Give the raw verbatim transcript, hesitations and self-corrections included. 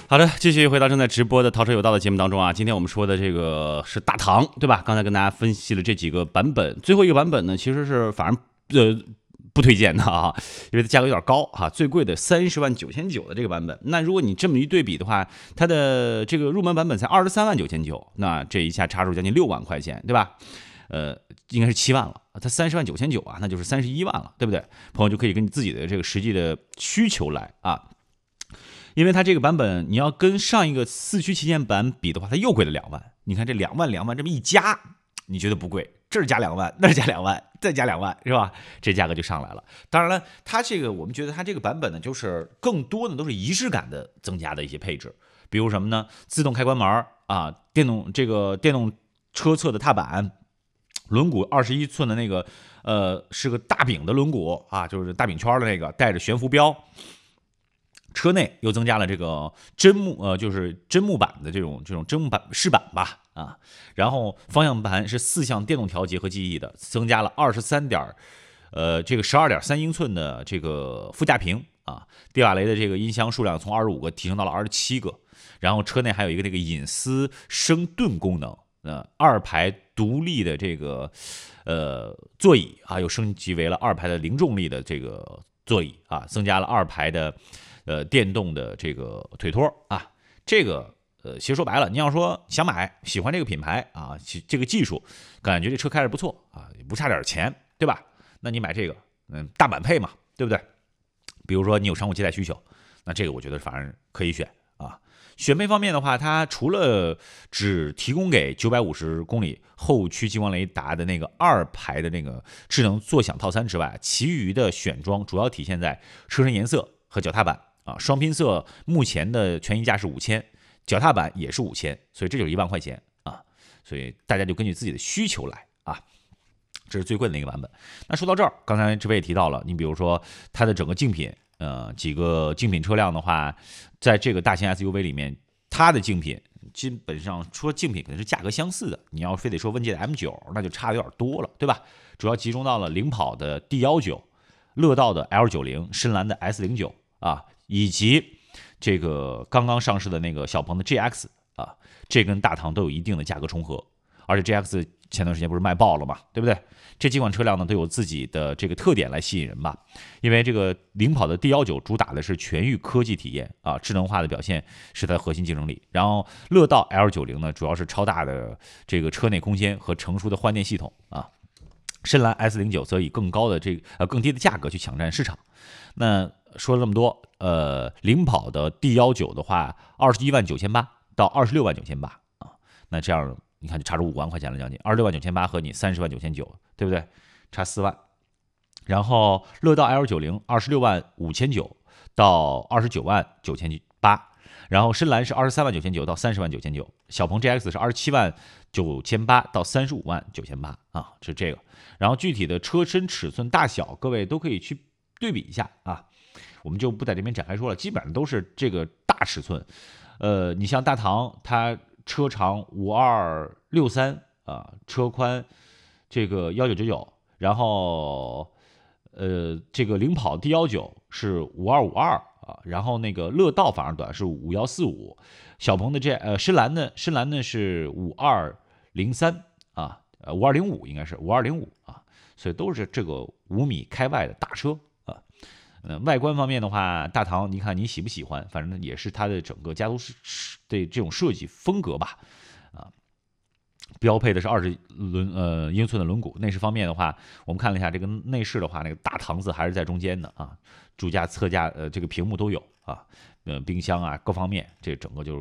好的，继续回到正在直播的淘车有道的节目当中啊。今天我们说的这个是大唐，对吧？刚才跟大家分析了这几个版本，最后一个版本呢，其实是反正呃不推荐的啊，因为它价格有点高哈。最贵的三十万九千九的这个版本，那如果你这么一对比的话，它的这个入门版本才二十三万九千九，那这一下差出将近六万块钱，对吧？呃，应该是七万了，它三十万九千九啊，那就是三十一万了，对不对？朋友就可以根据自己的这个实际的需求来啊。因为它这个版本，你要跟上一个四驱旗舰版比的话，它又贵了两万。你看这两万两万这么一加，你觉得不贵？这儿加两万，那儿加两万，再加两万，是吧？这价格就上来了。当然了，它这个我们觉得它这个版本呢，就是更多的都是仪式感的增加的一些配置，比如什么呢？自动开关门啊，电动这个电动车侧的踏板，轮毂二十一寸的那个，呃，是个大饼的轮毂啊，就是大饼圈的那个，带着悬浮标。车内又增加了这个真木，呃，就是真木板的这种这种真木板饰板吧，啊，然后方向盘是四项电动调节和记忆的，增加了二十三点，呃，这个十二点三英寸的这个副驾屏啊，蒂瓦雷的这个音箱数量从二十五个提升到了二十七个，然后车内还有一个这个隐私声顿功能，呃，二排独立的这个呃座椅啊，又升级为了二排的零重力的这个座椅啊，增加了二排的。呃，电动的这个腿托啊，这个呃，其实说白了，你要说想买，喜欢这个品牌啊，这个技术，感觉这车开着不错啊，也不差点钱，对吧？那你买这个，嗯，大满配嘛，对不对？比如说你有商务接待需求，那这个我觉得反而可以选啊。选配方面的话，它除了只提供给九百五十公里后驱激光雷达的那个二排的那个智能座享套餐之外，其余的选装主要体现在车身颜色和脚踏板。啊，双拼色目前的权益价是五千，脚踏板也是五千，所以这就是一万块钱啊，所以大家就根据自己的需求来啊，这是最贵的那个版本。那说到这儿，刚才这位也提到了，你比如说它的整个竞品，呃，几个竞品车辆的话，在这个大型 S U V 里面，它的竞品基本上说竞品肯定是价格相似的，你要非得说问界的 M 九，那就差的有点多了，对吧？主要集中到了领跑的 D 十九，乐道的 L 九十，深蓝的 S 零九啊。以及这个刚刚上市的那个小鹏的 G X 啊，这跟大唐都有一定的价格重合，而且 G X 前段时间不是卖爆了嘛，对不对？这几款车辆呢都有自己的这个特点来吸引人吧，因为这个领跑的 D 十九主打的是全域科技体验啊，智能化的表现是它的核心竞争力。然后乐道 L 九十 呢，主要是超大的这个车内空间和成熟的换电系统啊。深蓝 S 零九 则以更高的这个呃更低的价格去抢占市场。那说了这么多，呃，领跑的 D 十九 的话，二十一万九千八到二十六万九千八啊，那这样你看就差出五万块钱了，将近二十六万九千八和你三十万九千九，对不对？差四万。然后乐道 L 九十 二十六万五千九到二十九万九千八，然后深蓝是二十三万九千九到三十万九千九，小鹏 G X 是二十七万九千八到三十五万九千八啊，是这个。然后具体的车身尺寸大小，各位都可以去对比一下啊。我们就不在这边展开说了，基本上都是这个大尺寸。呃，你像大唐，它车长五二六三啊，车宽这个幺九九九，然后呃，这个领跑 D 十九是五二五二啊，然后那个乐道反而短是五一四五，小鹏的这呃深蓝呢，深蓝呢是五二零三啊，呃五二零五应该是五二零五啊，所以都是这个五米开外的大车。呃，外观方面的话，大唐你看你喜不喜欢？反正也是它的整个家族式的这种设计风格吧，啊，标配的是二十轮呃英寸的轮毂。内饰方面的话，我们看了一下这个内饰的话，那个大堂子还是在中间的啊，主驾、侧驾呃这个屏幕都有啊，呃冰箱啊各方面，这整个就